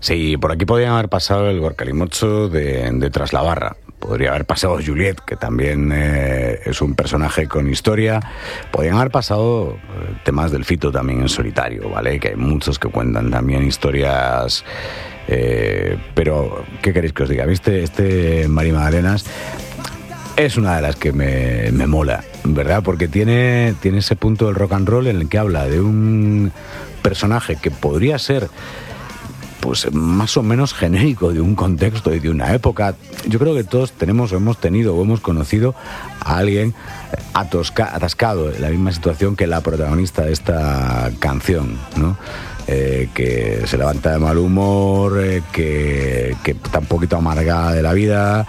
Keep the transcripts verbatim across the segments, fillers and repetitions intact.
Sí, por aquí podrían haber pasado el Gorkalimocho de, de Traslabarra. Podría haber pasado Juliet, que también eh, es un personaje con historia. Podrían haber pasado eh, temas del Fito también en solitario, ¿vale? Que hay muchos que cuentan también historias. Eh, pero, ¿qué queréis que os diga? ¿Viste? Este Mari Magdalenas es una de las que me, me mola, ¿verdad? Porque tiene, tiene ese punto del rock and roll en el que habla de un personaje que podría ser pues más o menos genérico de un contexto y de una época. Yo creo que todos tenemos o hemos tenido o hemos conocido a alguien atosca, atascado en la misma situación que la protagonista de esta canción, ¿no? Eh, que se levanta de mal humor, eh, que, que está un poquito amargada de la vida,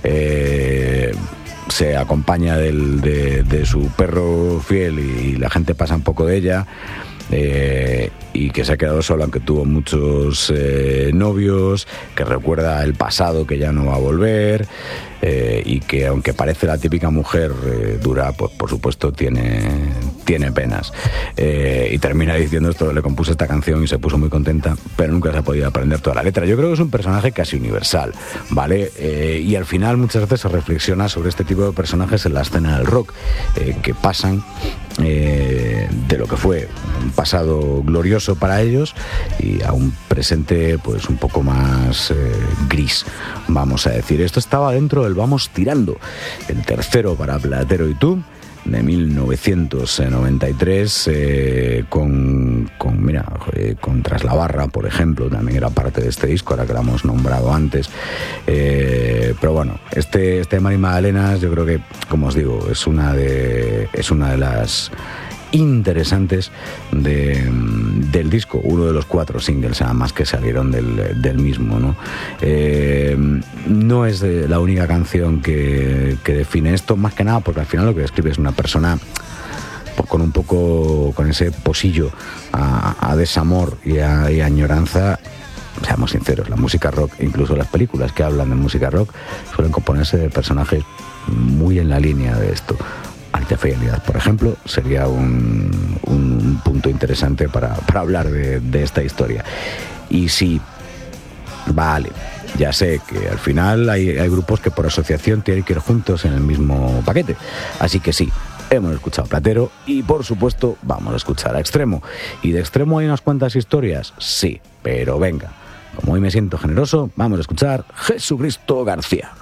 eh, se acompaña del, de, de su perro fiel y la gente pasa un poco de ella. Eh, y que se ha quedado sola aunque tuvo muchos eh, novios, que recuerda el pasado que ya no va a volver, eh, y que aunque parece la típica mujer eh, dura, pues por supuesto tiene, tiene penas, eh, y termina diciendo esto: le compuso esta canción y se puso muy contenta, pero nunca se ha podido aprender toda la letra. Yo creo que es un personaje casi universal, ¿vale? Eh, y al final muchas veces se reflexiona sobre este tipo de personajes en la escena del rock, eh, que pasan eh, de lo que fue un pasado glorioso para ellos y a un presente pues un poco más eh, gris, vamos a decir. Esto estaba dentro del Vamos Tirando, el tercero para Platero y tú, de mil novecientos noventa y tres, eh, con, con, mira, eh, con Traslabarra, por ejemplo, también era parte de este disco, ahora que lo hemos nombrado antes. Eh, pero bueno, este, este Mari Magdalenas, yo creo que, como os digo, es una de, es una de las interesantes de, del disco, uno de los cuatro singles además que salieron del, del mismo, ¿no? Eh, no es de la única canción que, que define esto, más que nada porque al final lo que describe es una persona pues, con un poco, con ese posillo a, a desamor y a, y a añoranza. Seamos sinceros, la música rock, incluso las películas que hablan de música rock, suelen componerse de personajes muy en la línea de esto. Alta Fidelidad, por ejemplo, sería un, un punto interesante para, para hablar de, de esta historia. Y sí, vale, ya sé que al final hay, hay grupos que por asociación tienen que ir juntos en el mismo paquete. Así que sí, hemos escuchado Platero y por supuesto vamos a escuchar a Extremo. ¿Y de Extremo hay unas cuantas historias? Sí, pero venga, como hoy me siento generoso, vamos a escuchar Jesucristo García.